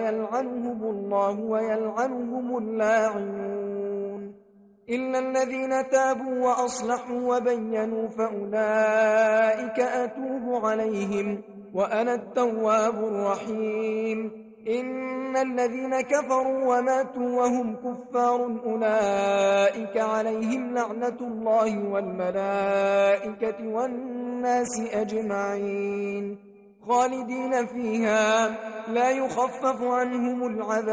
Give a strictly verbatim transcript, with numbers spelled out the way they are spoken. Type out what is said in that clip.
فيلعنهم الله ويلعنهم اللاعنون إلا الذين تابوا وأصلحوا وبينوا فأولئك أتوب عليهم وأنا التواب الرحيم إن الذين كفروا وماتوا وهم كفار أولئك عليهم لعنة الله والملائكة والناس أجمعين خالدين فيها لا يخفف عنهم العذاب